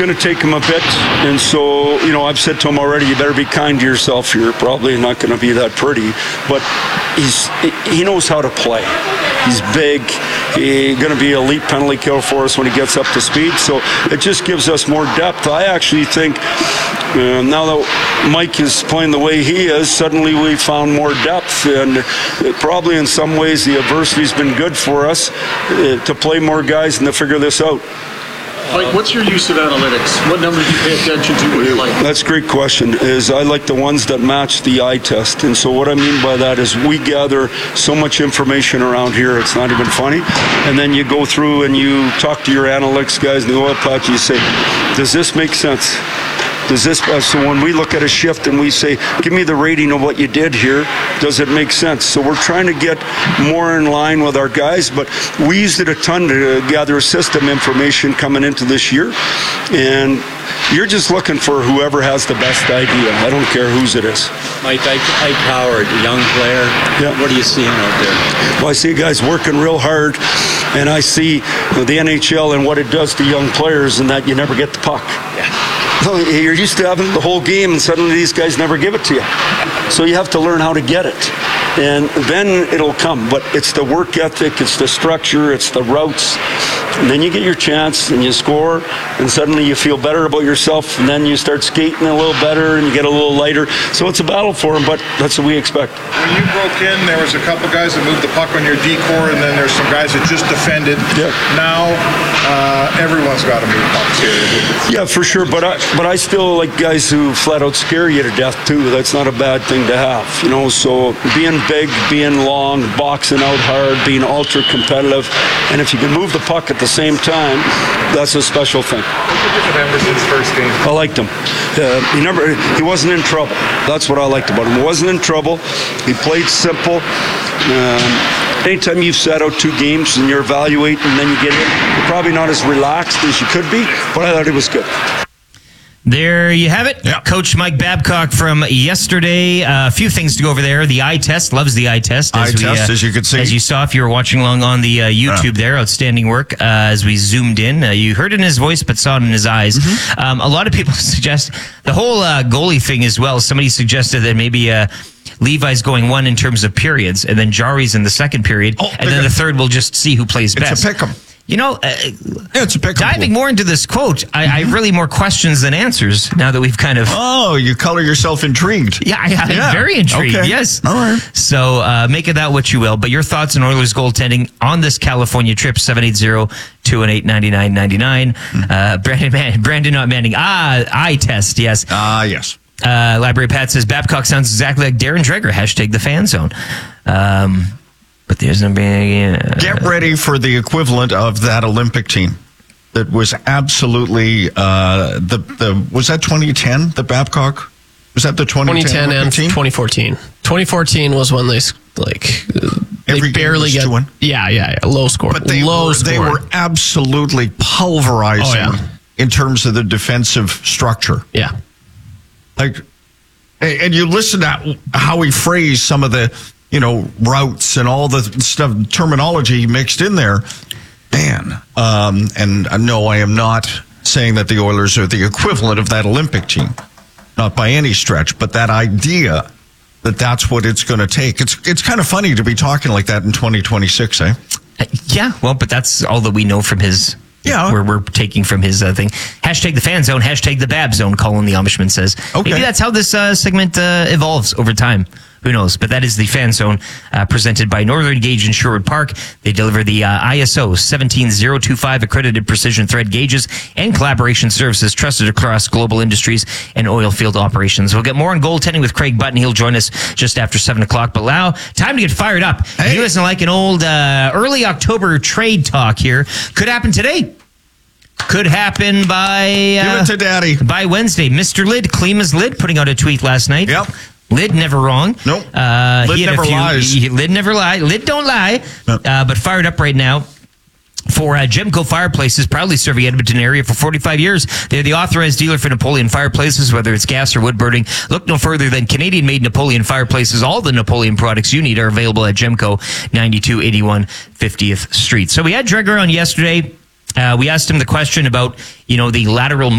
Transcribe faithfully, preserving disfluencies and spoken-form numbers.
going to take him a bit. And so, you know, I've said to him already, you better be kind to yourself. You're probably not going to be that pretty. But he's he knows how to play. He's big. He's going to be an elite penalty kill for us when he gets up to speed. So it just gives us more depth. I actually think uh, now that Mike is playing the way he is, suddenly we found more depth. And it, probably in some ways the adversity's been good for us uh, to play more guys and to figure this out. Mike, what's your use of analytics? What numbers do you pay attention to when you like? That's a great question. Is I like the ones that match the eye test. And so what I mean by that is we gather so much information around here, it's not even funny. And then you go through and you talk to your analytics guys in the oil patch, you say, does this make sense? Does this, uh, so when we look at a shift and we say, give me the rating of what you did here, does it make sense? So we're trying to get more in line with our guys, but we used it a ton to gather system information coming into this year. And you're just looking for whoever has the best idea. I don't care whose it is. Mike, Ike, Ike Howard, a young player. Yeah. What are you seeing out there? Well, I see guys working real hard, and I see the N H L and what it does to young players, and that you never get the puck. Yeah. So you're used to having the whole game, and suddenly these guys never give it to you. So you have to learn how to get it. And then it'll come. But it's the work ethic, it's the structure, it's the routes. And then you get your chance, and you score, and suddenly you feel better about yourself, and then you start skating a little better, and you get a little lighter. So it's a battle for them, but that's what we expect. When you broke in, there was a couple guys that moved the puck on your D-core, and then there's some guys that just defended. Yeah. Now, uh, everyone's got to move pucks here. Yeah, for sure. But I, but I still like guys who flat out scare you to death, too. That's not a bad thing to have, you know. So being big, being long, boxing out hard, being ultra competitive, and if you can move the puck at the same time, that's a special thing. What did you think of Emerson's first game? I liked him. Uh, he never, he wasn't in trouble. That's what I liked about him. He wasn't in trouble. He played simple. Um, anytime you've sat out two games and you're evaluating and then you get in, you're probably not as relaxed as you could be, but I thought he was good. There you have it. Yep. Coach Mike Babcock from yesterday. Uh, a few things to go over there. The eye test. Loves the eye test. Eye as we, test, uh, as you could see. As you saw if you were watching along on the uh, YouTube Yeah. there. Outstanding work uh, as we zoomed in. Uh, you heard it in his voice, but saw it in his eyes. Mm-hmm. Um, a lot of people suggest the whole uh, goalie thing as well. Somebody suggested that maybe uh, Levi's going one in terms of periods, and then Jari's in the second period, Oh, and then the third will just see who plays It's best. a pick 'em. You know, uh, Yeah, it's a pick 'em diving pool. more into this quote, I, I have really more questions than answers now that we've kind of... Oh, you color yourself intrigued. Yeah, I, I'm Yeah. very intrigued. Okay. Yes. All right. So uh, make of that what you will. But your thoughts on Oilers goaltending on this California trip, seven eight zero, two one eight, nine nine nine nine. Uh, Brandon, Man- Brandon not Manning. Ah, eye test, yes. Ah, yes. Uh, Library Pat says, Babcock sounds exactly like Darren Dreger. Hashtag the fan zone. Um, but there's no big... Uh, Get ready for the equivalent of that Olympic team that was absolutely uh, the the was that twenty ten the Babcock was that the twenty ten, twenty ten Olympic and team? twenty fourteen. twenty fourteen was when they like uh, they Every game barely was get two one. yeah yeah yeah low score But they low were, score. they were absolutely pulverizing Oh, yeah. in terms of the defensive structure. yeah. Like, and you listen to how he phrased some of the, you know, routes and all the stuff, terminology mixed in there. Man, um, and no, I am not saying that the Oilers are the equivalent of that Olympic team, not by any stretch, but that idea that that's what it's going to take. It's it's kind of funny to be talking like that in twenty twenty-six, eh? Uh, yeah, well, but that's all that we know from his... Yeah. We're, we're taking from his uh, thing. Hashtag the fan zone, hashtag the Bab zone, Colin the Amishman says. Okay. Maybe that's how this uh, segment uh, evolves over time. Who knows? But that is the fan zone uh, presented by Northern Gauge in Sherwood Park. They deliver the uh, I S O seventeen zero two five accredited precision thread gauges and collaboration services trusted across global industries and oil field operations. We'll get more on goaltending with Craig Button. He'll join us just after seven o'clock. But now, time to get fired up. Hey. If you listen like an old uh, early October trade talk here, could happen today. Could happen by uh, Give it to Daddy. by Wednesday. Mister Lid, Klima's Lid, putting out a tweet last night. Yep. Lid never wrong. Nope. Uh, Lid he had never a few, lies. he- Lid never lie. Lid don't lie. Nope. Uh, but fired up right now for uh, Gemco Fireplaces, proudly serving Edmonton area for forty-five years. They're the authorized dealer for Napoleon Fireplaces, whether it's gas or wood burning. Look no further than Canadian-made Napoleon Fireplaces. All the Napoleon products you need are available at Gemco, ninety-two eighty-one fiftieth Street. So we had Dreger on yesterday. Uh, we asked him the question about, you know, the lateral